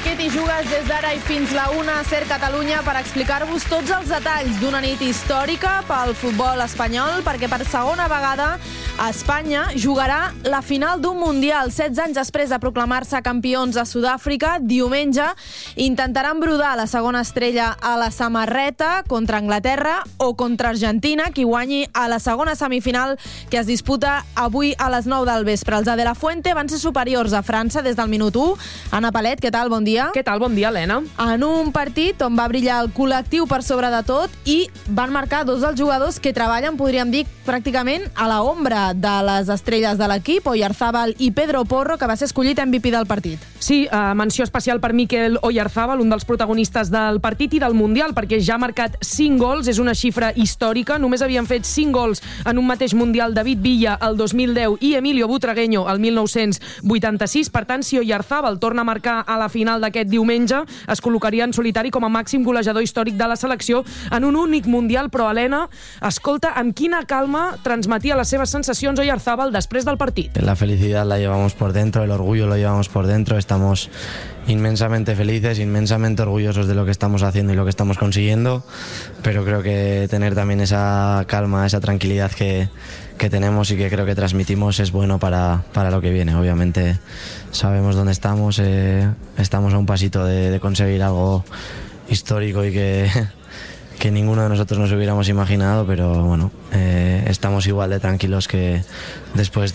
què t'hi jugues des d'ara i fins la 1 a Ser Catalunya per explicar-vos tots els detalls d'una nit històrica pel futbol espanyol, perquè per segona vegada Espanya jugarà la final d'un Mundial. 16 anys després de proclamar-se campions a Sud-àfrica, diumenge intentaran brodar la segona estrella a la samarreta contra Anglaterra o contra Argentina, qui guanyi a la segona semifinal que es disputa avui a les 9 del vespre. Els de la Fuente van ser superiors a França des del minut 1. Anna Palet, què tal? Bon dia. Què tal? Bon dia, Helena. En un partit on va brillar el col·lectiu per sobre de tot i van marcar dos dels jugadors que treballen, podríem dir, pràcticament a la ombra de les estrelles de l'equip, Oyarzábal i Pedro Porro, que va ser escollit MVP del partit. Sí, menció especial per Mikel Oyarzábal, un dels protagonistes del partit i del Mundial, perquè ja ha marcat 5 gols, és una xifra històrica. Només havien fet 5 gols en un mateix Mundial David Villa el 2010 i Emilio Butragueño el 1986. Per tant, si Oyarzábal torna a marcar a la final d'aquest diumenge, es col·locaria en solitari com a màxim golejador històric de la selecció en un únic Mundial. Però, Helena, escolta amb quina calma transmetia les seves sensacions Oyarzábal després del partit. La felicidad la llevamos por dentro, el orgullo lo llevamos por dentro, estamos inmensamente felices, inmensamente orgullosos de lo que estamos haciendo y lo que estamos consiguiendo, pero creo que tener también esa calma, esa tranquilidad que tenemos y que creo que transmitimos es bueno para lo que viene. Obviamente sabemos dónde estamos, estamos a un pasito de conseguir algo histórico y que ninguno de nosotros nos hubiéramos imaginado, pero bueno, estamos igual de tranquilos que después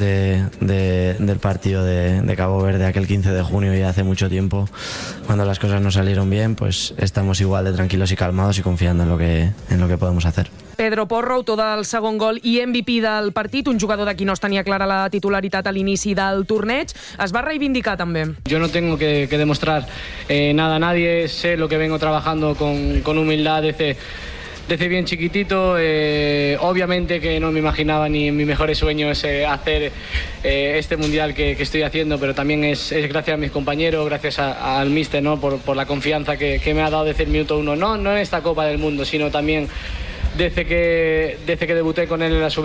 del partido de Cabo Verde aquel 15 de junio y hace mucho tiempo, cuando las cosas no salieron bien, pues estamos igual de tranquilos y calmados y confiando en lo que podemos hacer. Pedro Porro, autor del segon gol i MVP del partit, un jugador de qui no es tenia clara la titularitat a l'inici del torneig, es va reivindicar també. Yo no tengo que demostrar nada a nadie, sé lo que vengo trabajando con humildad desde bien chiquitito. Obviamente que no me imaginaba ni en mis mejores sueños hacer este mundial que estoy haciendo, pero también es gracias a mis compañeros, gracias al míster, ¿no? por la confianza que me ha dado desde el minuto 1, no en esta Copa del Mundo, sino también desde que debuté con él en la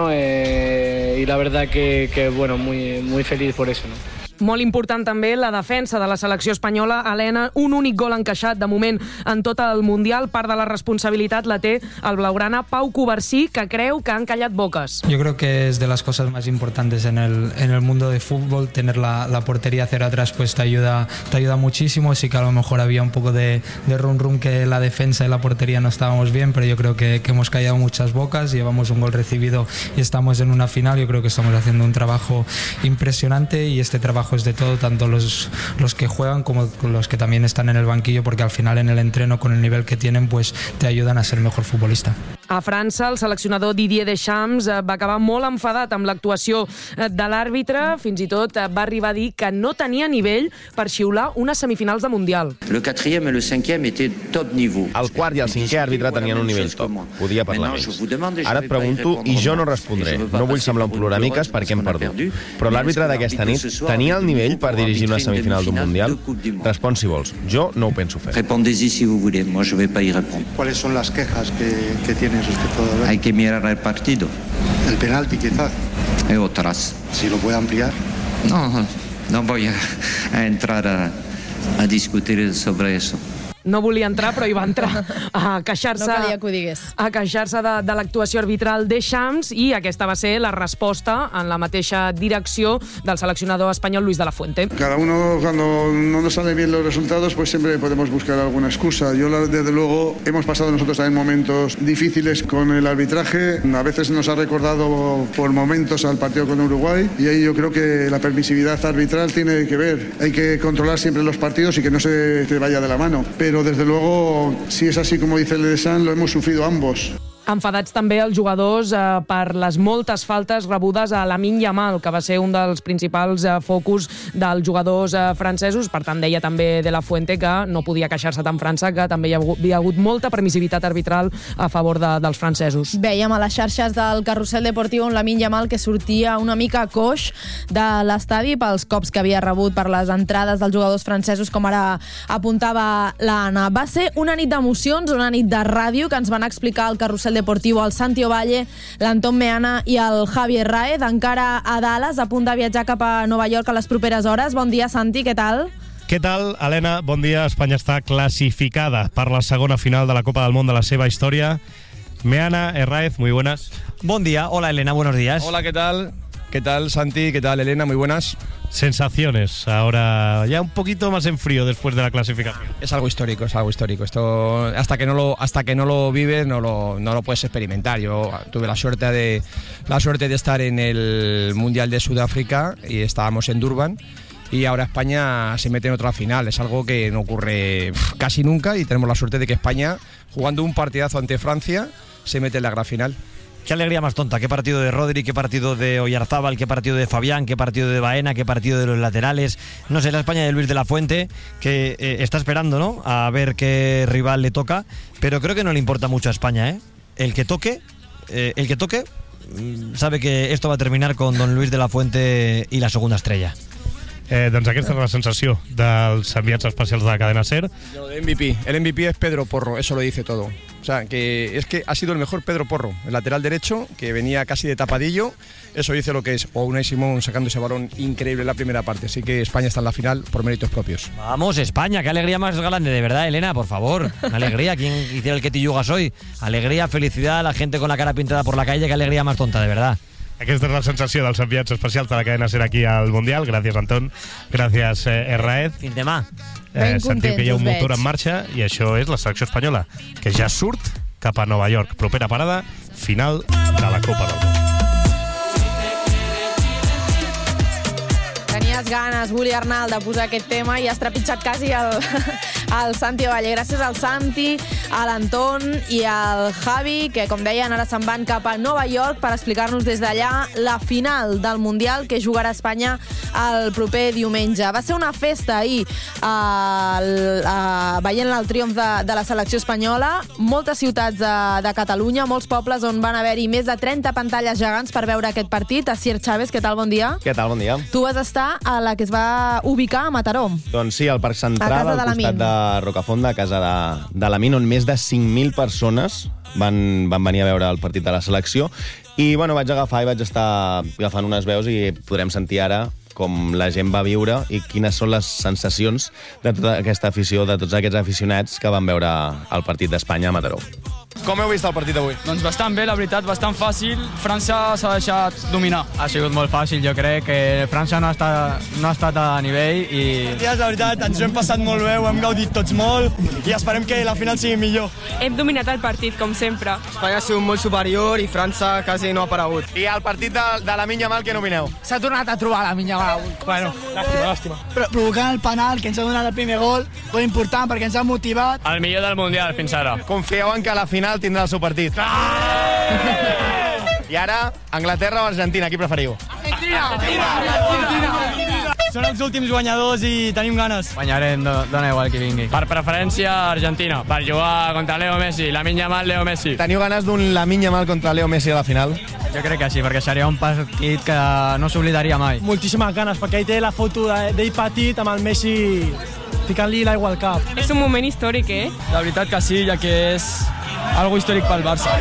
Sub-21, y la verdad que bueno, muy feliz por eso, ¿no? Molt important també la defensa de la selecció espanyola. Helena, un únic gol encaixat de moment en tot el Mundial. Part de la responsabilitat la té el blaugrana Pau Cubarsí, que creu que han callat boques. Yo creo que es de las cosas más importantes en el mundo de fútbol. Tener la portería cero atrás pues te ayuda muchísimo. Sí que a lo mejor había un poco de rum que la defensa y la portería no estábamos bien, pero yo creo que hemos callado muchas bocas. Llevamos un gol recibido y estamos en una final. Yo creo que estamos haciendo un trabajo impresionante, y este trabajo es de todo, tanto los que juegan como los que también están en el banquillo, porque al final en el entreno, con el nivel que tienen, pues te ayudan a ser mejor futbolista. A França, el seleccionador Didier Deschamps va acabar molt enfadat amb l'actuació de l'àrbitre. Fins i tot va arribar a dir que no tenia nivell per xiular unes semifinals de Mundial. Le 4e et le 5e étaient top niveau. El quart i el cinquè àrbitre tenien un nivell top. Podia parlar amb ells. Ara et pregunto i jo no respondré. No vull semblar un ploramiques perquè hem perdut. Però l'àrbitre d'aquesta nit tenia el nivell per dirigir una semifinal d'un Mundial? Respon si vols. Jo no ho penso fer. Répondez-y si vous voulez. Moi, je vais pas y répondre. ¿Cuáles son las quejas que tienes respecto de ver? Hay que mirar el partido. El penalti, quizás. Y otras. Si lo puede ampliar. No voy a entrar a discutir sobre eso. No volia entrar, però hi va entrar a queixar-se. No calia que ho digués. A queixar-se de l'actuació arbitral de Deschamps, i aquesta va ser la resposta en la mateixa direcció del seleccionador espanyol Luis de la Fuente. Cada uno, cuando no nos salen bien los resultados, pues siempre podemos buscar alguna excusa. Desde luego, hemos pasado nosotros también momentos difíciles con el arbitraje. A veces nos ha recordado por momentos al partido con Uruguay, y ahí yo creo que la permisividad arbitral tiene que ver. Hay que controlar siempre los partidos y que no se te vaya de la mano. Pero desde luego, si es así como dice el Deschamps, lo hemos sufrido ambos. Enfadats també els jugadors per les moltes faltes rebudes a Lamine Yamal, que va ser un dels principals focus dels jugadors francesos. Per tant, deia també de la Fuente que no podia queixar-se tant França, que també hi havia hagut molta permissivitat arbitral a favor dels francesos. Veiem a les xarxes del Carrusel Deportiu on Lamine Yamal, que sortia una mica coix de l'estadi pels cops que havia rebut per les entrades dels jugadors francesos, com ara apuntava l'Anna. Va ser una nit d'emocions, una nit de ràdio, que ens van explicar al Carrusel Deportiu el Santi Ovalle, l'Anton Meana i el Javier Raez, encara a Dallas, a punt de viatjar cap a Nova York a les properes hores. Bon dia, Santi, què tal? Què tal, Helena? Bon dia. Espanya està clasificada per la segona final de la Copa del Món de la seva història. Meana, Herráez, muy buenas. Buen día. Hola, Elena, buenos días. Hola, ¿qué tal? ¿Qué tal, Santi? ¿Qué tal, Elena? Muy buenas. Sensaciones, ahora ya un poquito más en frío después de la clasificación. Es algo histórico, es algo histórico. Esto, hasta que no lo vives, no lo puedes experimentar. Yo tuve la suerte de estar en el Mundial de Sudáfrica y estábamos en Durban. Y ahora España se mete en otra final. Es algo que no ocurre casi nunca y tenemos la suerte de que España, jugando un partidazo ante Francia, se mete en la gran final. Qué alegría más tonta, qué partido de Rodri, qué partido de Oyarzábal, qué partido de Fabián, qué partido de Baena, qué partido de los laterales. No sé, la España de Luis de la Fuente, que está esperando, ¿no?, a ver qué rival le toca, pero creo que no le importa mucho a España, ¿eh? El que toque sabe que esto va a terminar con don Luis de la Fuente y la segunda estrella. Doncs aquesta és la sensació dels enviats especials de la cadena SER. El MVP es Pedro Porro, eso lo dice todo. O sea, que ha sido el mejor Pedro Porro, el lateral derecho, que venía casi de tapadillo. Eso dice lo que es. O Unai Simón sacando ese balón increíble en la primera parte. Así que España está en la final por méritos propios. Vamos, España, qué alegría más grande, de verdad, Elena, por favor. Alegría, ¿quién hiciera el que tillugas hoy? Alegría, felicidad, la gente con la cara pintada por la calle, qué alegría más tonta, de verdad. Aquesta és la sensació dels enviats especials de la cadena SER aquí al Mundial. Gràcies, Anton. Gràcies, Herráez. Fins demà. Sentiu que hi ha un motor en marxa i això és la selecció espanyola, que ja surt cap a Nova York. Propera parada, final de la Copa del Món. Tenies ganes, Willy Arnal, de posar aquest tema i has trepitjat quasi el Santi Valle. Gràcies al Santi, a l'Anton i al Javi, que, com deien, ara se'n van cap a Nova York per explicar-nos des d'allà la final del Mundial que jugarà Espanya el proper diumenge. Va ser una festa ahir veient el triomf de la selecció espanyola. Moltes ciutats de Catalunya, molts pobles on van haver-hi més de 30 pantalles gegants per veure aquest partit. Asier Chávez, què tal? Bon dia. Què tal? Bon dia. Tu vas estar a la que es va ubicar a Mataró. Doncs sí, al Parc Central, al costat de Rocafonda, a casa de l'Amin, on més de 5.000 persones van venir a veure el partit de la selecció. I bueno, vaig estar agafant unes veus i podrem sentir ara com la gent va viure i quines són les sensacions de tota aquesta afició, de tots aquests aficionats que van veure el partit d'Espanya a Mataró. Com heu vist el partit avui? Doncs bastant bé, la veritat, bastant fàcil. França s'ha deixat dominar. Ha sigut molt fàcil, jo crec que França no ha estat a nivell i... La veritat, ens ho hem passat molt bé, ho hem gaudit tots molt i esperem que la final sigui millor. Hem dominat el partit, com sempre. Espanya ha sigut molt superior i França quasi no ha aparegut. I el partit de Lamine Yamal, què n'opineu? S'ha tornat a trobar Lamine Yamal. Bueno, làstima. Provocant el penal, que ens ha donat el primer gol, molt important perquè ens ha motivat. El millor del Mundial fins ara. Confieu en que la final tindrà el seu partit. I ara, Anglaterra o Argentina, qui preferiu? Argentina! Són els últims guanyadors i tenim ganes. Guanyarem, dona igual qui vingui. Per preferència, Argentina. Per jugar contra Leo Messi. Lamine Yamal, Leo Messi. Teniu ganes d'un Lamine Yamal contra Leo Messi a la final? Jo crec que sí, perquè seria un partit que no s'oblidaria mai. Moltíssimes ganes, perquè ell té la foto d'ell petit amb el Messi ficant-li l'aigua al cap. És un moment històric, eh? La veritat que sí, ja que és algo històric pel Barça.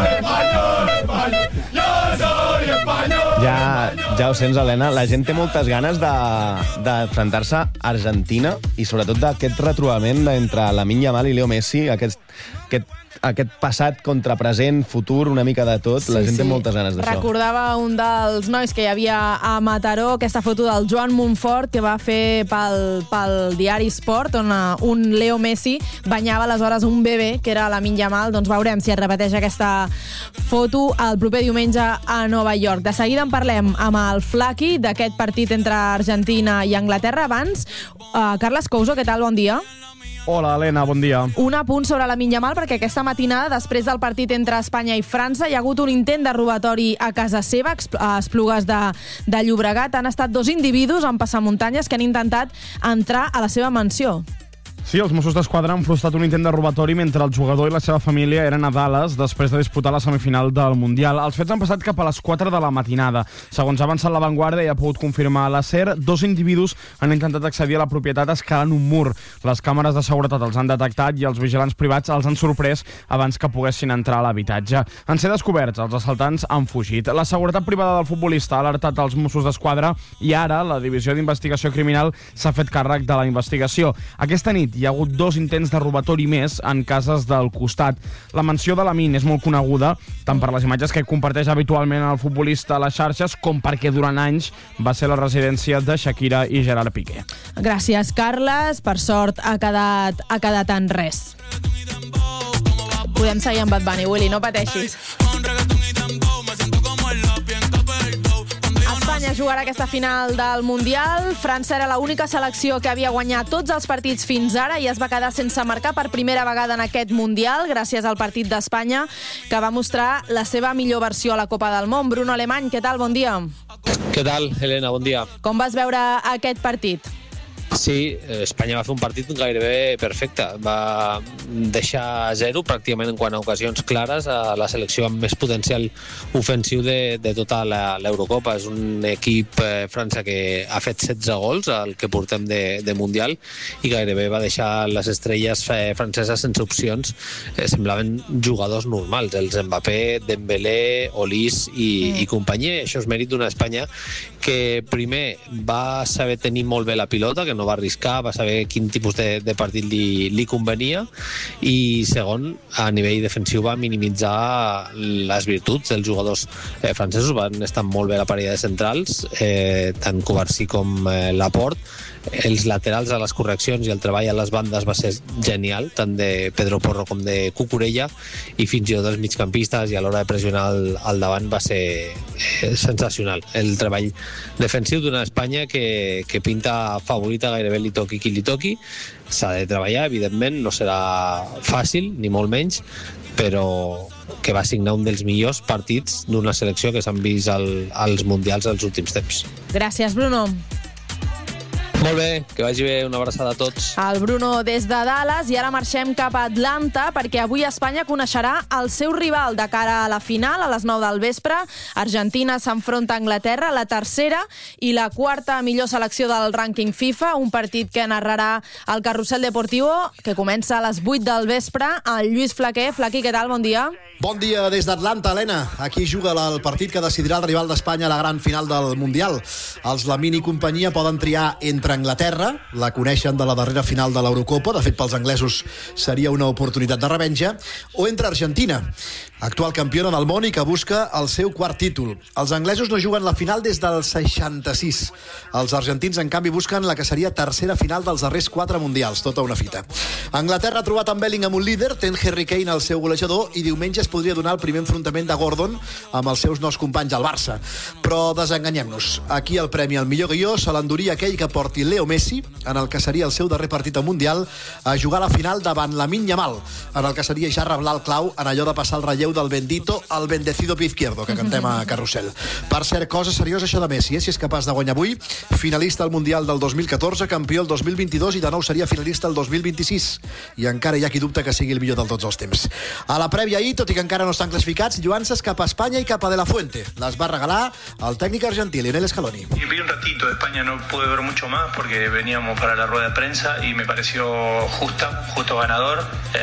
Ja ho sents, Helena, la gent té moltes ganes d'enfrontar-se a Argentina i sobretot d'aquest retrobament entre Lamine Yamal i Leo Messi, aquest passat contra present, futur, una mica de tot. La gent té moltes ganes d'això. Recordava un dels nois que hi havia a Mataró, aquesta foto del Joan Montfort que va fer pel diari Sport, on un Leo Messi banyava aleshores un bebè, que era Lamine Yamal. Doncs veurem si es repeteix aquesta foto el proper diumenge a Nova York. De seguida en parlem amb el Flaqui d'aquest partit entre Argentina i Anglaterra. Abans, Carles Couso, què tal? Bon dia. Hola, Helena, bon dia. Un apunt sobre Lamine Yamal, perquè aquesta matinada, després del partit entre Espanya i França, hi ha hagut un intent de robatori a casa seva, a Esplugues de Llobregat. Han estat dos individus amb passamuntanyes que han intentat entrar a la seva mansió. Sí, els Mossos d'Esquadra han frustrat un intent de robatori mentre el jugador i la seva família eren a Dallas després de disputar la semifinal del Mundial. Els fets han passat cap a les 4 de la matinada. Segons ha avançat La Vanguardia i ha pogut confirmar a la SER, 2 individus han intentat accedir a la propietat escalant un mur. Les càmeres de seguretat els han detectat i els vigilants privats els han sorprès abans que poguessin entrar a l'habitatge. En ser descoberts, els assaltants han fugit. La seguretat privada del futbolista ha alertat als Mossos d'Esquadra i ara la Divisió d'Investigació Criminal s'ha fet càrrec de la investigació. Aquesta nit hi ha hagut 2 intents de robatori més en cases del costat. La mansió de Lamine és molt coneguda tant per les imatges que comparteix habitualment el futbolista a les xarxes com perquè durant anys va ser la residència de Shakira i Gerard Piqué. Gràcies, Carles. Per sort ha quedat en res. Podem seguir amb Bad Bunny, Willy, no pateixis. Espanya jugarà aquesta final del Mundial. França era l'única selecció que havia guanyat tots els partits fins ara i es va quedar sense marcar per primera vegada en aquest Mundial, gràcies al partit d'Espanya, que va mostrar la seva millor versió a la Copa del Món. Bruno Alemany, què tal? Bon dia. Què tal, Helena? Bon dia. Com vas veure aquest partit? Sí, Espanya va fer un partit gairebé perfecte. Va deixar a 0 pràcticament en quant a ocasions clares a la selecció amb més potencial ofensiu de tota l'Eurocopa. És un equip França que ha fet 16 gols al que portem de Mundial i gairebé va deixar les estrelles franceses sense opcions. Semblaven jugadors normals, els Mbappé, Dembélé, Olís i companyia. Això és mèrit d'una Espanya que primer va saber tenir molt bé la pilota, que no va arriscar, va saber quin tipus de partit li convenia, i segon, a nivell defensiu va minimitzar les virtuts dels jugadors francesos. Van estar molt bé la parella de centrals, tant Covarsí com Laporte. Els laterals a les correccions i el treball a les bandes va ser genial, tant de Pedro Porro com de Cucurella, i fins i tot els migcampistes i a l'hora de pressionar al davant va ser sensacional. El treball defensiu d'una Espanya que pinta favorita, gairebé li toqui qui li toqui. S'ha de treballar, evidentment, no serà fàcil, ni molt menys, però que va signar un dels millors partits d'una selecció que s'han vist als Mundials els últims temps. Gràcies, Bruno. Molt bé, que vagi bé, una abraçada a tots. El Bruno des de Dallas, i ara marxem cap a Atlanta perquè avui Espanya coneixerà el seu rival de cara a la final a les 9 del vespre. Argentina s'enfronta a Anglaterra, la tercera i la quarta millor selecció del rànquing FIFA, un partit que narrarà el Carrusel Deportivo, que comença a les 8 del vespre. El Lluís Flaquer. Flaqui, què tal? Bon dia. Bon dia des d'Atlanta, Helena. Aquí juga el partit que decidirà el rival d'Espanya a la gran final del Mundial. Els Lamine i companyia poden triar entre Anglaterra, la coneixen de la darrera final de l'Eurocopa, de fet pels anglesos seria una oportunitat de revenja, o entre Argentina, actual campiona del món i que busca el seu quart títol. Els anglesos no juguen la final des del 66. Els argentins, en canvi, busquen la que seria tercera final dels darrers 4 mundials, tota una fita. Anglaterra ha trobat en Bellingham un líder, ten Harry Kane el seu golejador, i diumenge es podria donar el primer enfrontament de Gordon amb els seus nous companys al Barça. Però desenganyem-nos. Aquí el premi al millor guió se l'enduria aquell que porti Leo Messi, en el que seria el seu darrer partit al Mundial, a jugar a la final davant Lamine Yamal, en el que seria ja reblar el clau en allò de passar el relleu del bendito al bendecido pie izquierdo, que cantem a Carrusel. Per cert, cosa seriosa això de Messi, si és capaç de guanyar avui, finalista al Mundial del 2014, campió el 2022 i de nou seria finalista el 2026. I encara hi ha qui dubta que sigui el millor de tots els temps. A la prèvia ahir, tot i que encara no estan classificats, lluances cap a Espanya i cap a De La Fuente. Les va regalar el tècnic argentí, Lionel Scaloni. Y vi un ratito de España, no pude ver mucho más porque veníamos para la rueda de prensa y me pareció justo ganador.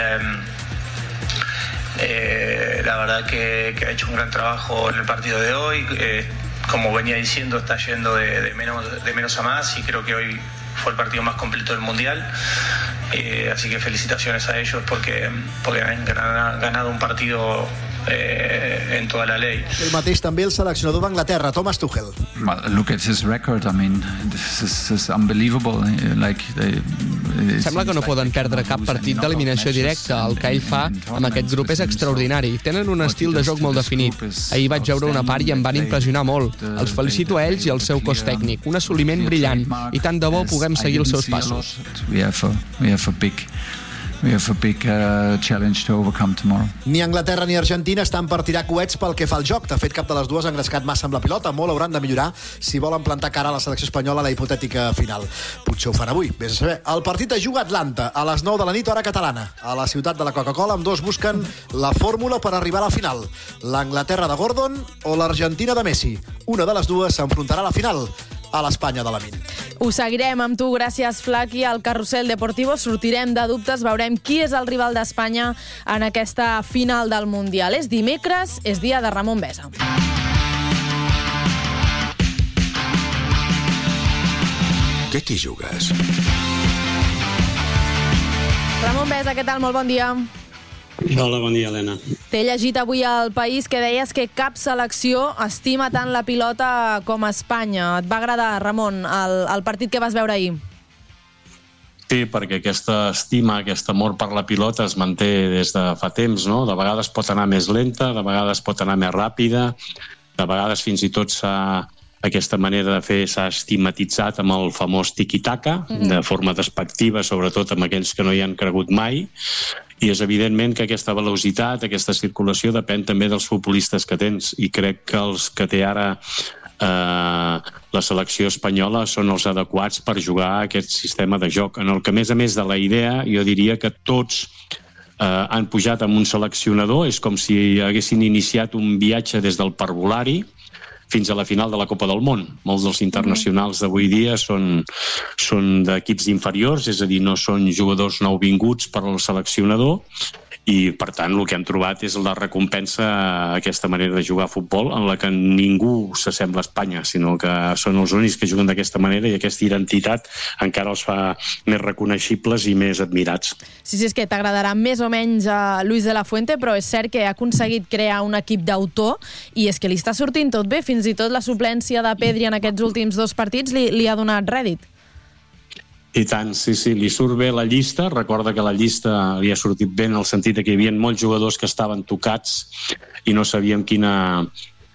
La verdad que ha hecho un gran trabajo en el partido de hoy. Como venía diciendo, está yendo de menos a más y creo que hoy fue el partido más completo del Mundial. Así que felicitaciones a ellos porque han ganado un partido en toda la ley. El mateix també el seleccionador d'Anglaterra, Thomas Tuchel. Look at his record. I mean, this is unbelievable. Sembla que no poden perdre cap partit d'eliminació directa. El que ell fa amb aquest grup és extraordinari. Tenen un estil de joc molt definit. Ahir vaig veure una part i em van impressionar molt. Els felicito a ells i al seu cos tècnic. Un assoliment brillant. I tant de bo puguem seguir els seus passos. We have a we have a big challenge to overcome tomorrow. Ni Anglaterra ni Argentina estan per tirar coets pel que fa al joc. De fet, cap de les dues ha engrescat massa amb la pilota. Molt hauran de millorar si volen plantar cara a la selecció espanyola a la hipotètica final. Potser ho fan avui, vés a saber. El partit es juga a Atlanta, a les 9 de la nit, hora catalana. A la ciutat de la Coca-Cola, ambdós busquen la fórmula per arribar a la final. L'Anglaterra de Gordon o l'Argentina de Messi. Una de les dues s'enfrontarà a la final, a l'Espanya de Lamine. Ho seguirem amb tu, gràcies, Flaqui. Al Carrusel Deportivo sortirem de dubtes, veurem qui és el rival d'Espanya en aquesta final del Mundial. És dimecres, és dia de Ramon Besa. Què t'hi jugues? Ramon Besa, què tal? Molt bon dia. Hola, bon dia, Helena. T'he llegit avui al País que deies que cap selecció estima tant la pilota com Espanya. Et va agradar, Ramon, el partit que vas veure ahir? Sí, perquè aquesta estima, aquest amor per la pilota es manté des de fa temps, no? De vegades pot anar més lenta, de vegades pot anar més ràpida, de vegades fins i tot aquesta manera de fer s'ha estigmatitzat amb el famós tiki-taka, de forma despectiva, sobretot amb aquells que no hi han cregut mai, i és evidentment que aquesta velocitat, aquesta circulació depèn també dels futbolistes que tens, i crec que els que té ara la selecció espanyola són els adequats per jugar aquest sistema de joc, en el que, a més de la idea, jo diria que tots han pujat amb un seleccionador, és com si haguessin iniciat un viatge des del parvulari fins a la final de la Copa del Món. Molts dels internacionals d'avui dia són d'equips inferiors, és a dir, no són jugadors nouvinguts per al seleccionador, i per tant el que hem trobat és la recompensa a aquesta manera de jugar a futbol en la que ningú s'assembla a Espanya, sinó que són els únics que juguen d'aquesta manera, i aquesta identitat encara els fa més reconeixibles i més admirats. Sí, és que t'agradarà més o menys a Luis de la Fuente, però és cert que ha aconseguit crear un equip d'autor, i és que li està sortint tot bé, fins i tot la suplència de Pedri en aquests últims 2 partits li ha donat rèdit. I tant, sí, li surt bé la llista. Recorda que la llista li ha sortit bé en el sentit que hi havia molts jugadors que estaven tocats i no sabíem quina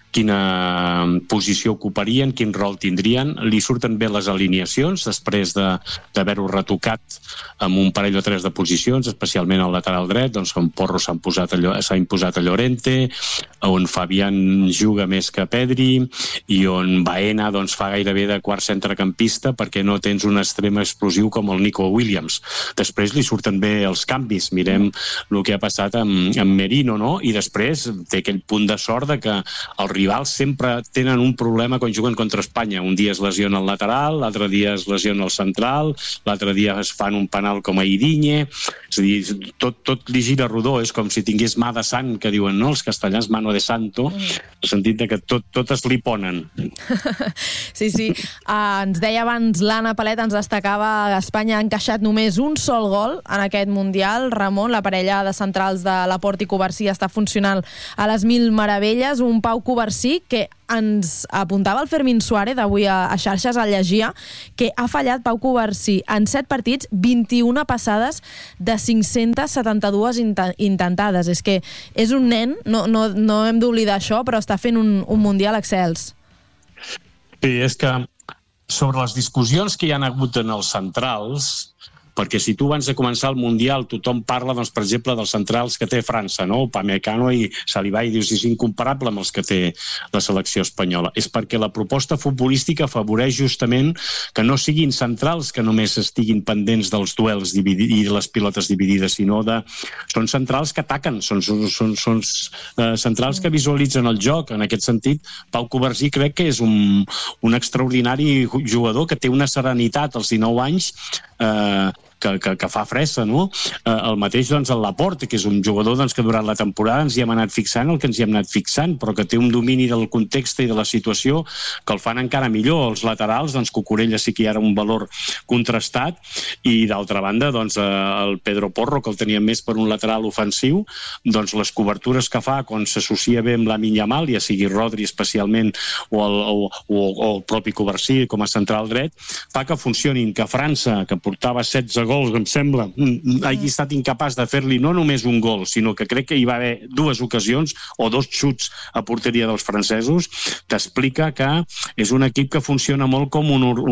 posició ocuparien, quin rol tindrien. Li surten bé les alineacions després d'haver-ho retocat amb un parell o 3 de posicions, especialment al lateral dret, doncs on Porro s'ha imposat a Llorente, on Fabián juga més que Pedri, i on Baena doncs, fa gairebé de quart centrecampista perquè no tens un extrem explosiu com el Nico Williams. Després li surten bé els canvis. Mirem el que ha passat amb Merino, no? I després té aquell punt de sort de que el rivals sempre tenen un problema quan juguen contra Espanya. Un dia es lesiona el lateral, l'altre dia es lesiona el central, l'altre dia es fan un penal com a Idiñe. És a dir, tot li gira rodó. És com si tingués mà de sant, que diuen, no? Els castellans, mano de santo, en el sentit que tot es li ponen. Sí. Ens deia abans l'Anna Palet, ens destacava que Espanya ha encaixat només un sol gol en aquest Mundial. Ramon, la parella de centrals de Laporte i Covarsí està funcionant a les mil meravelles. Un Pau Covarsí que ens apuntava el Fermín Suárez avui a xarxes, al llegia, que ha fallat Pau Covarsí en 7 partits, 21 passades de 572 intentades. És que és un nen, no hem d'oblidar això, però està fent un Mundial excels. Sí, és que sobre les discussions que hi ha hagut en els centrals, perquè si tu abans de començar el Mundial tothom parla, doncs, per exemple, dels centrals que té França, no? Upamecano i Saliba, i dius, és incomparable amb els que té la selecció espanyola. És perquè la proposta futbolística afavoreix justament que no siguin centrals que només estiguin pendents dels duels i de les pilotes dividides, sinó són centrals que ataquen, són centrals que visualitzen el joc. En aquest sentit, Pau Covarsí crec que és un extraordinari jugador que té una serenitat als 19 anys que fa fressa, no? El mateix, doncs, el Laporte, que és un jugador que durant la temporada ens hi hem anat fixant el que ens hi hem anat fixant, però que té un domini del context i de la situació que el fan encara millor. Els laterals, doncs, Cucurella sí que hi ha un valor contrastat, i d'altra banda, doncs, el Pedro Porro, que el teníem més per un lateral ofensiu, doncs les cobertures que fa quan s'associa bé amb Lamine Yamal, ja sigui Rodri especialment o el propi Covarsí com a central dret, fa que funcionin, que França, que portava 16 gols, em sembla, hagi estat incapaç de fer-li no només un gol, sinó que crec que hi va haver 2 ocasions o 2 xuts a porteria dels francesos, t'explica que és un equip que funciona molt com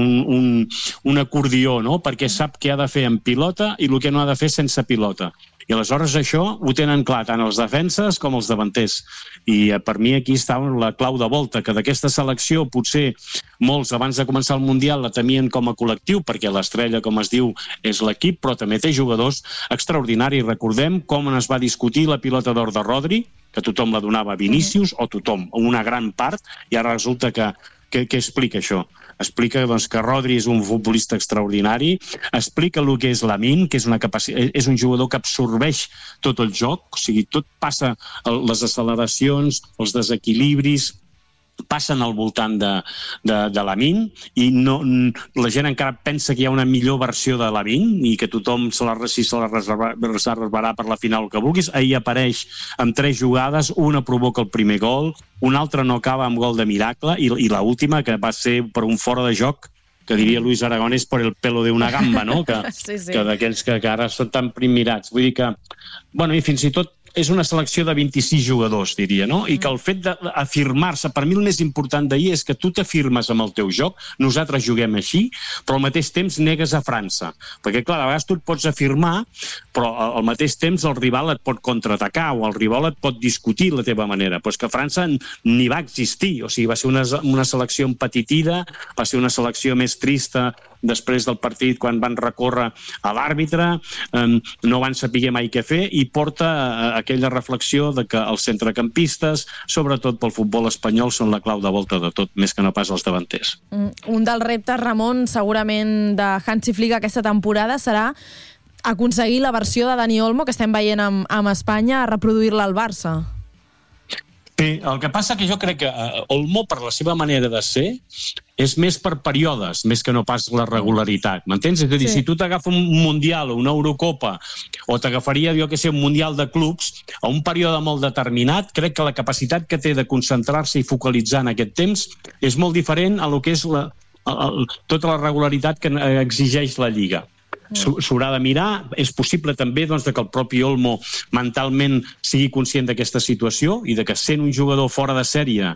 un acordió, no? Perquè sap què ha de fer amb pilota i el que no ha de fer sense pilota. I aleshores això ho tenen clar tant els defenses com els davanters. I per mi aquí està la clau de volta, que d'aquesta selecció potser molts abans de començar el Mundial la temien com a col·lectiu, perquè l'estrella, com es diu, és l'equip, però també té jugadors extraordinaris. Recordem com es va discutir la pilota d'or de Rodri, que tothom la donava a Vinícius, o tothom, una gran part, i ara resulta que què explica això? Explica que Rodri és un futbolista extraordinari, explica el que és Lamine, que és un jugador que absorbeix tot el joc, o sigui, tot passa, les acceleracions, els desequilibris, passen al voltant de Lamine i la gent encara pensa que hi ha una millor versió de Lamine i que tothom se la reservarà per la final que vulguis. Ahir apareix amb 3 jugades, una provoca el primer gol, una altra no acaba amb gol de miracle i l'última, que va ser per un fora de joc, que diria Luis Aragonés, per el pelo de una gamba, no? Que d'aquells que ara són tan primirats. Vull dir que, bueno, i fins i tot és una selecció de 26 jugadors, diria, no? I que el fet d'afirmar-se, per mi el més important d'ahir és que tu t'afirmes amb el teu joc, nosaltres juguem així, però al mateix temps negues a França. Perquè, clar, a vegades tu et pots afirmar, però al mateix temps el rival et pot contraatacar o el rival et pot discutir la teva manera. Però és que França ni va existir, o sigui, va ser una selecció empetitida, va ser una selecció més trista després del partit quan van recórrer a l'àrbitre, no van saber mai què fer i porta aquella reflexió de que els centrecampistes, sobretot pel futbol espanyol, són la clau de volta de tot, més que no pas els davanters. Un dels reptes, Ramon, segurament de Hansi Flick aquesta temporada serà aconseguir la versió de Dani Olmo que estem veient amb Espanya, a reproduir-la al Barça. Bé, el que passa que jo crec que Olmo, per la seva manera de ser, és més per períodes, més que no pas la regularitat, m'entens? És a dir, si tu t'agafa un Mundial o una Eurocopa, o t'agafaria, jo que sé, un Mundial de clubs, a un període molt determinat, crec que la capacitat que té de concentrar-se i focalitzar en aquest temps és molt diferent a lo que és tota la regularitat que exigeix la Lliga. S'haurà de mirar, és possible també que el propi Olmo mentalment sigui conscient d'aquesta situació i de que sent un jugador fora de sèrie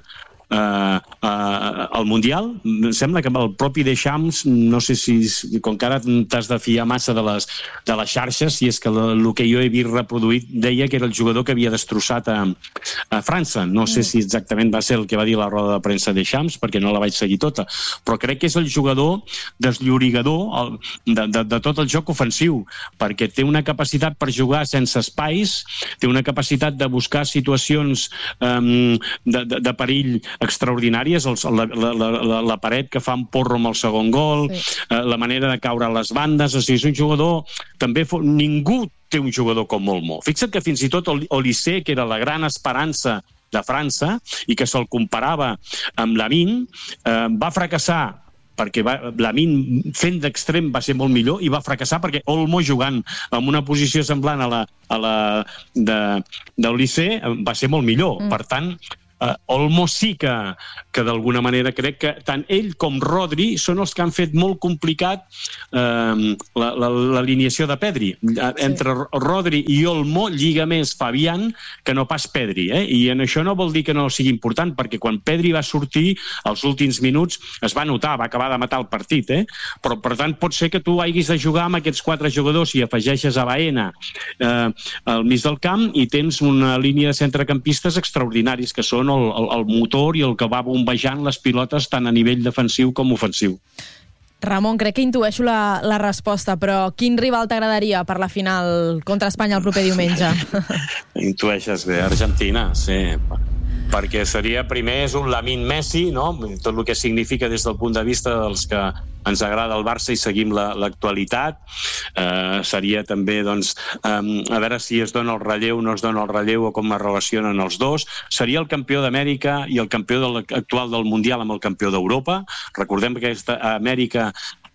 al Mundial, em sembla que el propi Deschamps, no sé si, com que ara t'has de fiar massa de les xarxes, si és que el que jo he vist reproduït deia que era el jugador que havia destrossat a França. No sé si exactament va ser el que va dir la roda de premsa Deschamps, perquè no la vaig seguir tota, però crec que és el jugador desllorigador de tot el joc ofensiu, perquè té una capacitat per jugar sense espais, té una capacitat de buscar situacions de perill extraordinàries, la paret que fa un porro amb el segon gol, la manera de caure a les bandes, o sigui, és un jugador, també ningú té un jugador com Olmo. Fixa't que fins i tot Olysée, que era la gran esperança de França i que se'l comparava amb Lamine, va fracassar perquè Lamine fent d'extrem va ser molt millor i va fracassar perquè Olmo jugant en una posició semblant a la d'Olysée va ser molt millor. Per tant, Olmo sí que d'alguna manera crec que tant ell com Rodri són els que han fet molt complicat l'alineació de Pedri. Entre Rodri i Olmo lliga més Fabián que no pas Pedri, i en això no vol dir que no sigui important, perquè quan Pedri va sortir als últims minuts es va notar, va acabar de matar el partit, però per tant pot ser que tu haguis de jugar amb aquests 4 jugadors i afegeixes a Baena al mig del camp i tens una línia de centrecampistes extraordinaris que són el motor i el que va bombejant les pilotes tant a nivell defensiu com ofensiu. Ramon, crec que intueixo la resposta, però quin rival t'agradaria per la final contra Espanya el proper diumenge? Intueixes bé, Argentina, sí. Perquè seria, primer, és un Lamine Messi, no? Tot el que significa des del punt de vista dels que ens agrada el Barça i seguim l'actualitat. Seria també, doncs, a veure si es dona el relleu o no es dona el relleu o com es relacionen els dos. Seria el campió d'Amèrica i el campió actual del Mundial amb el campió d'Europa. Recordem que aquesta Amèrica,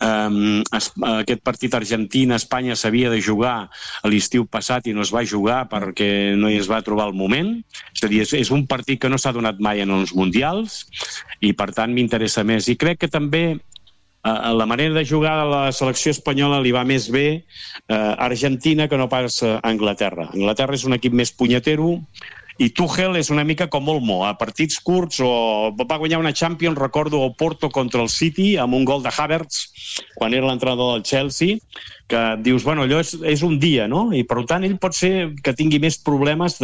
aquest partit Argentina-Espanya s'havia de jugar a l'estiu passat i no es va jugar perquè no es va trobar el moment. És a dir, és un partit que no s'ha donat mai en els mundials i per tant m'interessa més. I crec que també la manera de jugar de la selecció espanyola li va més bé Argentina que no pas Anglaterra. Anglaterra és un equip més punyetero i Tuchel és una mica com Olmo, a partits curts, o va guanyar una Champions, recordo, el Porto contra el City, amb un gol de Havertz, quan era l'entrenador del Chelsea, que dius, bueno, allò és un dia, no? I per tant ell pot ser que tingui més problemes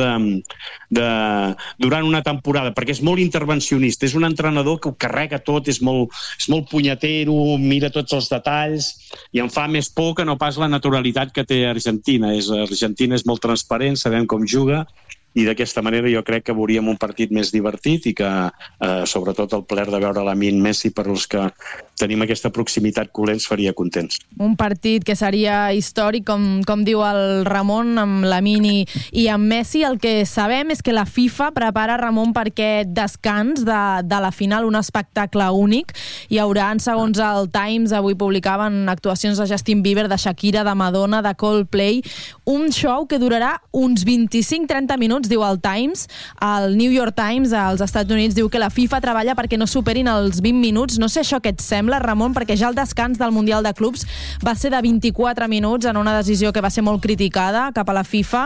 durant una temporada, perquè és molt intervencionista, és un entrenador que ho carrega tot, és molt punyetero, mira tots els detalls, i em fa més por que no pas la naturalitat que té Argentina. Argentina és molt transparent, sabem com juga, i d'aquesta manera jo crec que veuríem un partit més divertit i que sobretot el plaer de veure Lamine Messi per als que tenim aquesta proximitat culer ens faria contents. Un partit que seria històric, com diu el Ramon, amb Lamine i amb Messi. El que sabem és que la FIFA prepara, Ramon, per aquest descans de la final, un espectacle únic. Hi haurà, segons el Times, avui publicaven actuacions de Justin Bieber, de Shakira, de Madonna, de Coldplay, un show que durarà uns 25-30 minuts, diu el Times. El New York Times, als Estats Units, diu que la FIFA treballa perquè no superin els 20 minuts. No sé això què et sembla, Ramon, perquè ja el descans del Mundial de Clubs va ser de 24 minuts en una decisió que va ser molt criticada cap a la FIFA.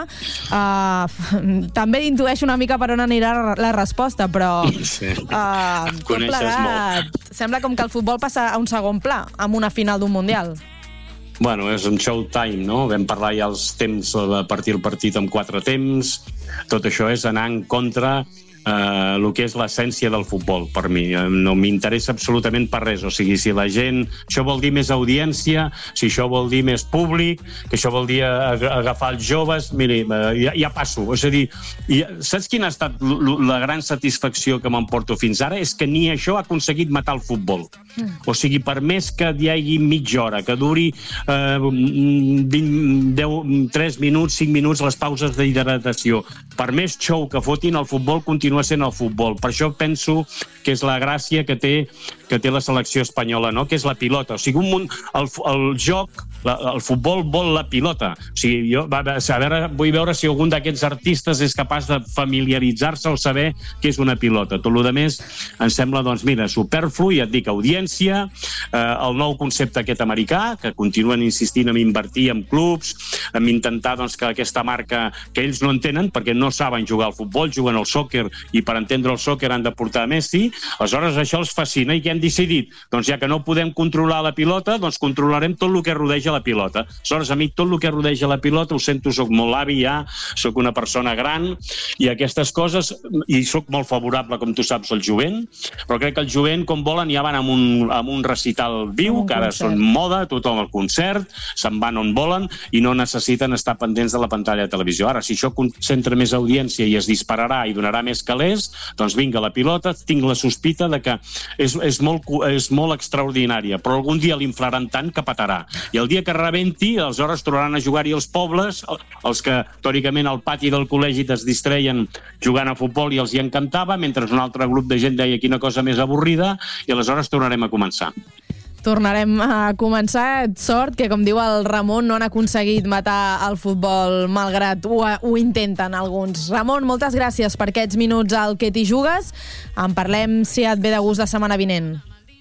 També intueixo una mica per on anirà la resposta, però tot plegat sembla com que el futbol passa a un segon pla amb una final d'un Mundial. Bueno, és un showtime, no? Vam parlar ja els temps de partir el partit amb 4 temps. Tot això és anar en contra el que és l'essència del futbol, per mi. No m'interessa absolutament per res. O sigui, si la gent... Això vol dir més audiència, si això vol dir més públic, que això vol dir agafar els joves... Miri, ja passo. És a dir, saps quina ha estat la gran satisfacció que m'emporto fins ara? És que ni això ha aconseguit matar el futbol. O sigui, per més que hi hagi mitja hora, que duri 3 minuts, 5 minuts les pauses d'hidratació, per més show que fotin, el futbol continua sent el futbol. Per això penso que és la gràcia que té la selecció espanyola, no? Que és la pilota. O sigui, el joc, el futbol vol la pilota. O sigui, vull veure si algun d'aquests artistes és capaç de familiaritzar-se o saber què és una pilota. Tot el més em sembla, doncs, mira, superflu, ja et dic, audiència, el nou concepte aquest americà, que continuen insistint en invertir en clubs, en intentar, doncs, que aquesta marca, que ells no entenen, perquè no saben jugar al futbol, juguen al sòquer, i per entendre el sòquer han de portar Messi. Aleshores això els fascina i què han decidit? Doncs ja que no podem controlar la pilota, doncs controlarem tot el que rodeja la pilota. Aleshores, a mi tot el que rodeja la pilota, ho sento, soc molt avi ja, soc una persona gran, i aquestes coses, i soc molt favorable, com tu saps, al jovent, però crec que el jovent, com volen, ja van amb un recital viu, que ara són moda, tothom al concert, se'n van on volen, i no necessiten estar pendents de la pantalla de televisió. Ara, si això concentra més audiència i es dispararà i donarà més calés, doncs vinga, la pilota, tinc la sospita de que és molt extraordinària, però algun dia l'inflaran tant que petarà. I el dia que rebenti, aleshores tornaran a jugar-hi els pobles, els que teòricament al pati del col·legi es distreien jugant a futbol i els hi encantava, mentre un altre grup de gent deia quina cosa més avorrida, i aleshores tornarem a començar. Tornarem a començar. Sort que, com diu el Ramon, no han aconseguit matar el futbol, malgrat ho intenten alguns. Ramon, moltes gràcies per aquests minuts al Que t'hi jugues. En parlem, si et ve de gust, la setmana vinent.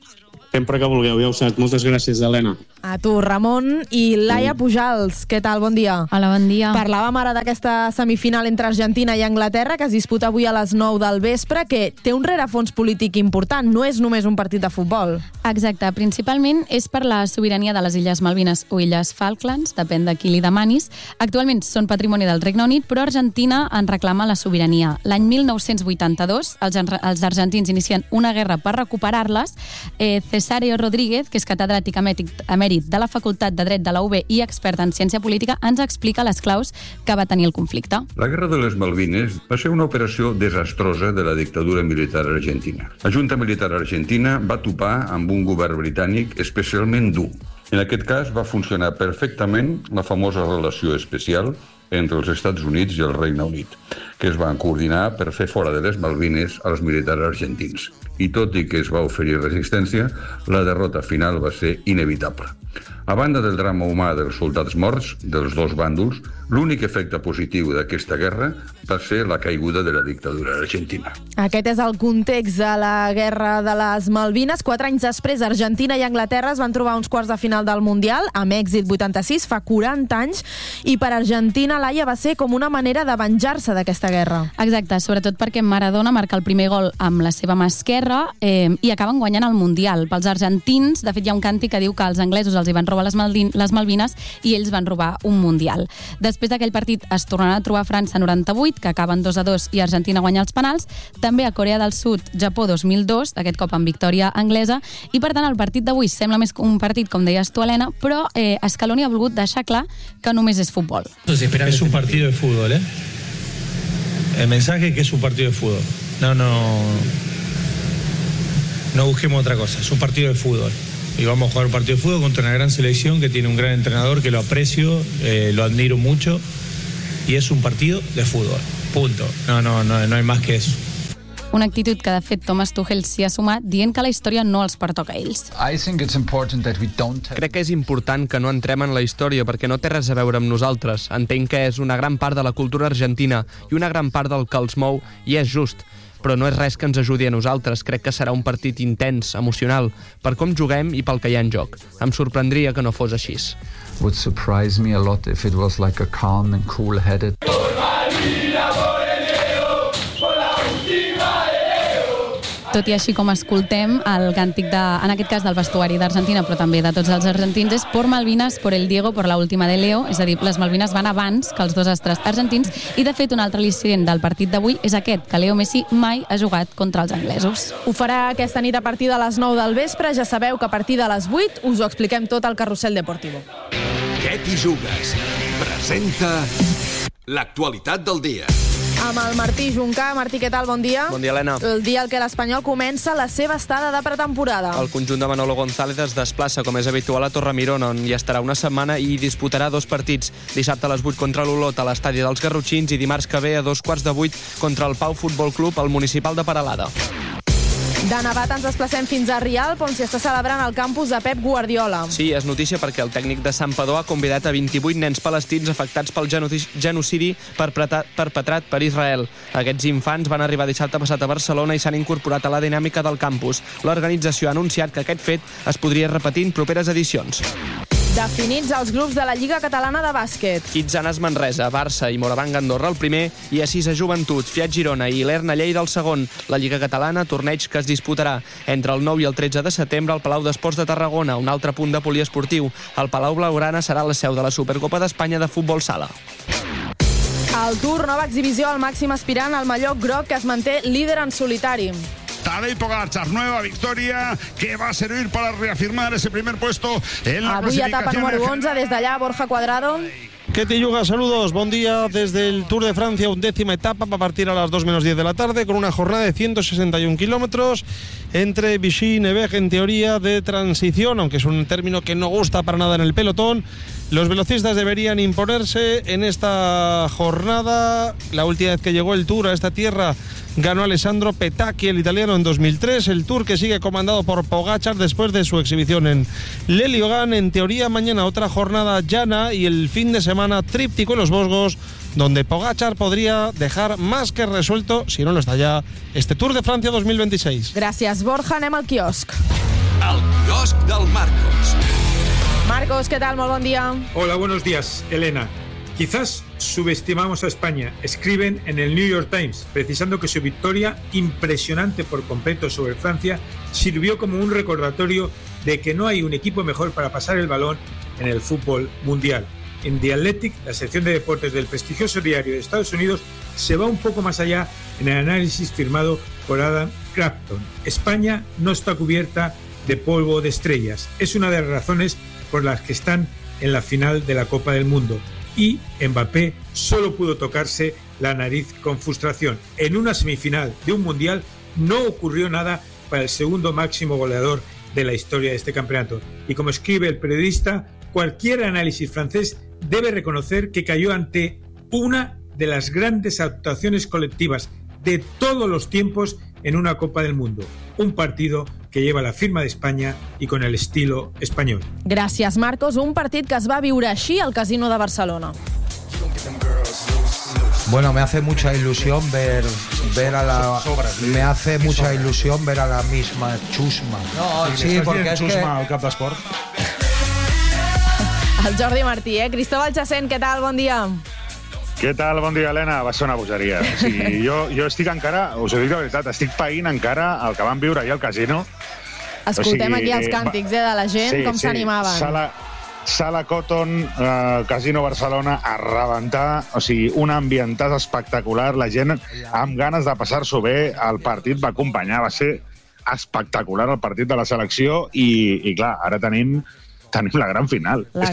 Sempre que vulgueu, ja ho saps. Moltes gràcies, Helena. A tu, Ramon. I Laia Pujals, què tal? Bon dia. Hola, bon dia. Parlàvem ara d'aquesta semifinal entre Argentina i Anglaterra, que es disputa avui a les 9 del vespre, que té un rerefons polític important. No és només un partit de futbol. Exacte. Principalment és per la sobirania de les Illes Malvines o Illes Falklands, depèn de qui li demanis. Actualment són patrimoni del Regne Unit, però Argentina en reclama la sobirania. L'any 1982, els argentins inicien una guerra per recuperar-les. Cesario Rodríguez, que és catedràtic emèrit de la Facultat de Dret de la UB i expert en ciència política, ens explica les claus que va tenir el conflicte. La Guerra de les Malvines va ser una operació desastrosa de la dictadura militar argentina. La Junta Militar Argentina va topar amb un govern britànic especialment dur. En aquest cas va funcionar perfectament la famosa relació especial entre els Estats Units i el Regne Unit, que es van coordinar per fer fora de les Malvines als militars argentins. i tot i que es va oferir resistència, la derrota final va ser inevitable. A banda del drama humà dels soldats morts dels dos bàndols, l'únic efecte positiu d'aquesta guerra va ser la caiguda de la dictadura argentina. Aquest és el context de la Guerra de les Malvines. 4 anys després, Argentina i Anglaterra es van trobar uns quarts de final del Mundial, amb èxit 86, fa 40 anys, i per Argentina, Laia, va ser com una manera de venjar-se d'aquesta guerra. Exacte, sobretot perquè Maradona marca el primer gol amb la seva mà esquerra i acaben guanyant el Mundial. Pels argentins, de fet, hi ha un càntic que diu que els anglesos els hi van robar les Malvines i ells van robar un Mundial. Després d'aquell partit es tornaran a trobar a França 98, que acaben 2-2 i Argentina guanya els penals, també a Corea del Sud, Japó 2002, aquest cop amb victòria anglesa, i per tant el partit d'avui sembla més un partit, com deies tu, Helena, però Scaloni ha volgut deixar clar que només és futbol. Es un partido de fútbol, ¿eh? El mensaje es que es un partido de fútbol. No busquemos otra cosa, es un partido de fútbol. Y vamos a jugar un partido de fútbol contra una gran selección que tiene un gran entrenador que lo aprecio, lo admiro mucho, y es un partido de fútbol, punto. No hay más que eso. Una actitud que, de fet, Thomas Tuchel s'hi ha sumat dient que la història no els pertoca a ells. Crec que és important que no entrem en la història perquè no té res a veure amb nosaltres. Entenc que és una gran part de la cultura argentina i una gran part del que els mou, i és just. Però no és res que ens ajudi a nosaltres. Crec que serà un partit intens, emocional, per com juguem i pel que hi ha en joc. Em sorprendria que no fos així. Would surprise me a lot if it was like a calm and cool-headed. Tot i així, com escoltem, el càntic, en aquest cas del vestuari d'Argentina, però també de tots els argentins, és por Malvinas, por el Diego, por la última de Leo, és a dir, les Malvines van abans que els dos astres argentins, i de fet un altre al·licient del partit d'avui és aquest, que Leo Messi mai ha jugat contra els anglesos. Ho farà aquesta nit a partir de les 9 del vespre, ja sabeu que a partir de les 8 us ho expliquem tot al Carrusel Deportivo. Què t'hi jugues? Presenta l'actualitat del dia. Amb el Martí Juncà. Martí, què tal? Bon dia. Bon dia, Helena. El dia en què l'Espanyol comença la seva estada de pretemporada. El conjunt de Manolo González es desplaça, com és habitual, a Torremirón, on hi estarà una setmana i disputarà 2 partits. Dissabte a les 8 contra l'Olot a l'estadi dels Garrotxins i dimarts que ve a 7:15 contra el Pau Futbol Club al Municipal de Peralada. De Navat ens desplacem fins a Rialp, on s'hi està celebrant el campus de Pep Guardiola. Sí, és notícia perquè el tècnic de Santpedor ha convidat a 28 nens palestins afectats pel genocidi perpetrat per Israel. Aquests infants van arribar dissabte passat a Barcelona i s'han incorporat a la dinàmica del campus. L'organització ha anunciat que aquest fet es podria repetir en properes edicions. Definits els grups de la Lliga Catalana de Bàsquet. Quitzanas Manresa, Barça i Moravang Andorra el primer, i a 6 a Joventut, Fiat Girona i l'Erna Lleida el segon. La Lliga Catalana, torneig que es disputarà entre el 9 i el 13 de setembre al Palau d'Esports de Tarragona, un altre punt de poliesportiu. El Palau Blaugrana serà la seu de la Supercopa d'Espanya de futbol sala. Al Tour, nova exhibició al màxim aspirant al mallot groc, que es manté líder en solitari. Tadej Pogačar, nueva victoria que va a servir para reafirmar ese primer puesto en la Avui etapa número 11, des d'allà, Borja Cuadrado. ¿Qué te yuga? Saludos, buen día desde el Tour de Francia, 11ª etapa, va a partir a las 2 menos 10 de la tarde con una jornada de 161 kilómetros entre Vichy y Nevers, en teoría de transición, aunque es un término que no gusta para nada en el pelotón. Los velocistas deberían imponerse en esta jornada. La última vez que llegó el Tour a esta tierra ganó Alessandro Petacchi, el italiano, en 2003. El Tour que sigue comandado por Pogačar después de su exhibición en Leliogan. En teoría mañana otra jornada llana y el fin de semana tríptico en los Vosgos, donde Pogačar podría dejar más que resuelto, si no lo está ya, este Tour de Francia 2026. Gràcies, Borja. Anem al quiosc. El quiosc del Marcos. Marcos, ¿qué tal? Muy buen día. Hola, buenos días, Elena. Quizás subestimamos a España, escriben en el New York Times, precisando que su victoria, impresionante por completo sobre Francia, sirvió como un recordatorio de que no hay un equipo mejor para pasar el balón en el fútbol mundial. En The Athletic, la sección de deportes del prestigioso diario de Estados Unidos, se va un poco más allá en el análisis firmado por Adam Crafton. España no está cubierta de polvo de estrellas. Es una de las razones por las que están en la final de la Copa del Mundo. Y Mbappé solo pudo tocarse la nariz con frustración. En una semifinal de un Mundial no ocurrió nada para el segundo máximo goleador de la historia de este campeonato. Y como escribe el periodista, cualquier análisis francés debe reconocer que cayó ante una de las grandes actuaciones colectivas de todos los tiempos en una Copa del Mundo. Un partido que lleva la firma de España y con el estilo español. Gràcies, Marcos. Un partit que es va viure així al Casino de Barcelona. Bueno, me hace mucha ilusión ver a la... Me hace mucha ilusión ver a la misma Chusma. No, sí, porque es que... al cap d'esport. El Jordi Martí, Cristóbal Chacén, què tal? Bon dia. Què tal? Bon dia, Helena. Va ser una bogeria. O sigui, jo estic encara, us ho dic de veritat, estic païnt encara el que vam viure ahir al casino. Escoltem aquí els càntics de la gent, com s'animaven. Sala Cotton, Casino Barcelona, a rebentar, o sigui, un ambientat espectacular, la gent amb ganes de passar-s'ho bé, el partit va acompanyar, va ser espectacular el partit de la selecció i clar, ara tenim la gran final. És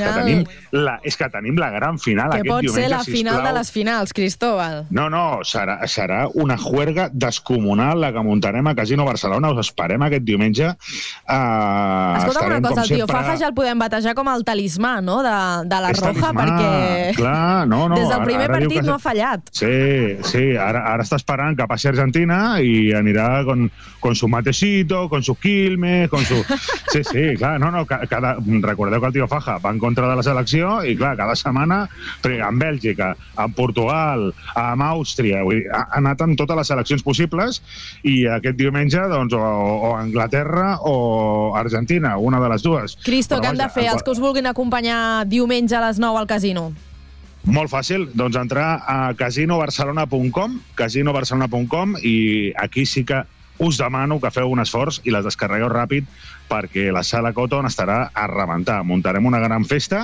que tenim la gran final aquest diumenge, sisplau. Que pot ser la final de les finals, Cristóbal. No, serà una juerga descomunal la que muntarem a Casino Barcelona. Us esperem aquest diumenge. Escolta'm una cosa, el tio Faja ja el podem batejar com el talismà, no?, de la Roja, perquè clar, des del primer partit no ha fallat. Sí, ara està esperant que passi a Argentina i anirà con su matecito, con su quilme, con su... Sí, clar, recordeu que el tio Faja va en contra de la selecció i, clar, cada setmana amb Bèlgica, amb Portugal, amb Àustria, ha anat amb totes les seleccions possibles i aquest diumenge, doncs, o Anglaterra o Argentina, una de les dues. Cristo, què han de fer els que us vulguin acompanyar diumenge a les 9 al casino? Molt fàcil, doncs entrar a casinobarcelona.com i aquí sí que us demano que feu un esforç i les descarregueu ràpid perquè la Sala Cotton estarà a rebentar. Muntarem una gran festa.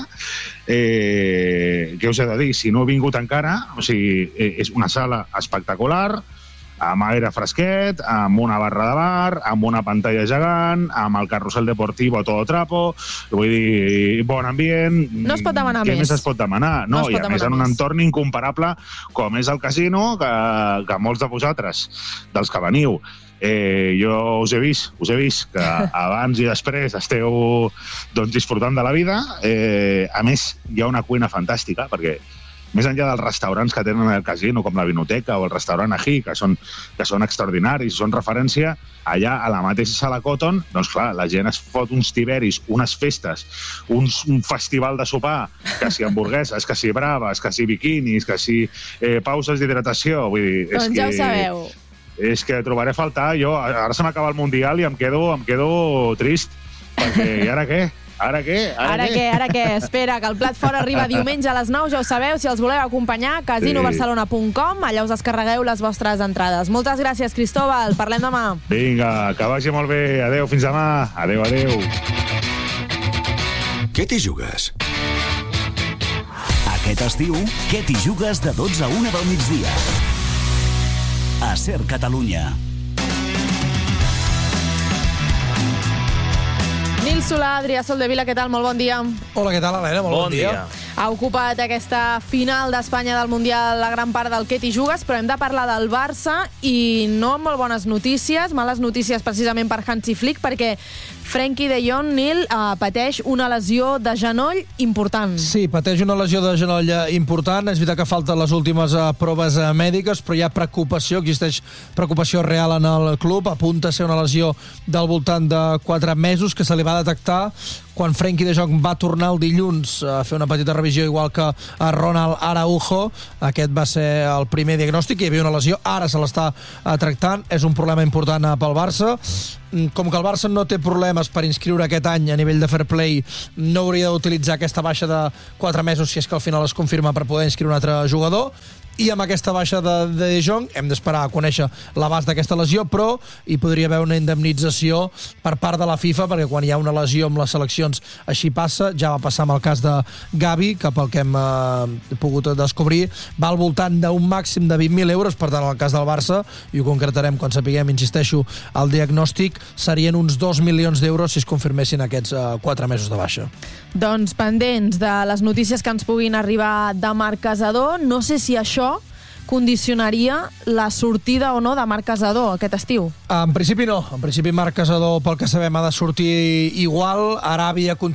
Què us he de dir? Si no he vingut encara, o sigui, és una sala espectacular, amb aire fresquet, amb una barra de bar, amb una pantalla gegant, amb el carrusel deportivo a todo trapo, vull dir, bon ambient... No es pot demanar més. Què més es pot demanar? No, i a més en un entorn incomparable com és el casino, que molts de vosaltres, dels que veniu, jo us he vist que abans i després esteu disfrutant de la vida. A més, hi ha una cuina fantàstica, perquè més enllà dels restaurants que tenen al casino, com la Vinoteca o el restaurant Ají, que són extraordinaris, són referència, allà a la mateixa Sala Cotton, doncs clar, la gent es fot uns tiberis, unes festes, un festival de sopar, que si hamburgueses, que si braves, que si biquinis, que si pauses d'hidratació, vull dir... Doncs ja ho sabeu. És que trobaré a faltar, ara se m'acaba el Mundial i em quedo trist, perquè i ara què? Ara què? Espera, que el plat fort arriba diumenge a les 9, ja ho sabeu, si els voleu acompanyar, casinobarcelona.com, allà us descarregueu les vostres entrades. Moltes gràcies, Cristóbal, parlem demà. Vinga, que vagi molt bé, adeu, fins demà. Adeu. Què t'hi jugues? Aquest estiu, què t'hi jugues de 12 a 1 del migdia? A Ser Catalunya. Nil Solà, Adrià Soldevila, què tal? Molt bon dia. Hola, què tal, Helena? Molt bon dia. Ha ocupat aquesta final d'Espanya del Mundial la gran part del què t'hi jugues, però hem de parlar del Barça i no amb molt bones notícies, males notícies precisament per Hansi Flick, perquè Frenkie de Jong, Nil, pateix una lesió de genoll important. Sí, pateix una lesió de genoll important. És veritat que falten les últimes proves mèdiques, però hi ha preocupació, existeix preocupació real en el club. Apunta a ser una lesió del voltant de 4 mesos que se li va detectar quan Frenkie de Jong va tornar el dilluns a fer una petita revisió, igual que a Ronald Araujo. Aquest va ser el primer diagnòstic, hi havia una lesió, ara se l'està tractant, és un problema important pel Barça. Com que el Barça no té problemes per inscriure aquest any a nivell de fair play, no hauria d'utilitzar aquesta baixa de 4 mesos si és que al final es confirma per poder inscriure un altre jugador. I amb aquesta baixa de Jong hem d'esperar a conèixer l'abast d'aquesta lesió, però hi podria haver una indemnització per part de la FIFA, perquè quan hi ha una lesió amb les seleccions així passa. Ja va passar amb el cas de Gavi, que pel que hem pogut descobrir va al voltant d'un màxim de 20.000 euros. Per tant, en el cas del Barça, i ho concretarem quan sapiguem, insisteixo, el diagnòstic, serien uns 2 milions d'euros si es confirmessin aquests 4 mesos de baixa. Doncs pendents de les notícies que ens puguin arribar de Marc Casador. No sé si això condicionaria la sortida o no de Marc Casador aquest estiu. En principi no. En principi Marc Casador, pel que sabem, ha de sortir igual. Aràbia continua